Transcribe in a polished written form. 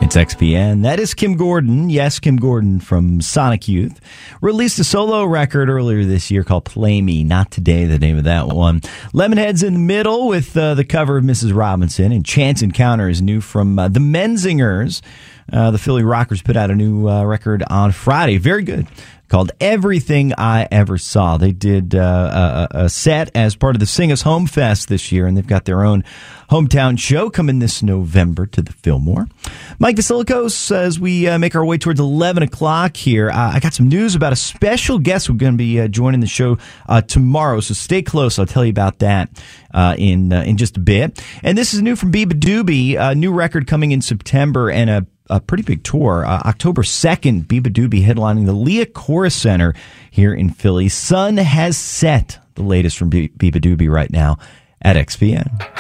It's XPN. That is Kim Gordon. Yes, Kim Gordon from Sonic Youth. Released a solo record earlier this year called Play Me. Not Today, the name of that one. Lemonhead's in the middle with the cover of Mrs. Robinson. And Chance Encounter is new from the Menzingers. The Philly Rockers put out a new record on Friday. Very good. Called Everything I Ever Saw. They did a set as part of the Sing Us Home Fest this year, and they've got their own hometown show coming this November to the Fillmore. Mike Vasilikos, as we make our way towards 11 o'clock here, I got some news about a special guest who's going to be joining the show tomorrow, so stay close. I'll tell you about that in just a bit. And this is new from Beabadoobee, a new record coming in September, and a pretty big tour. October 2nd, Beabadoobee headlining the Leah Chorus Center here in Philly. Sun has set, the latest from Beabadoobee right now at XPN.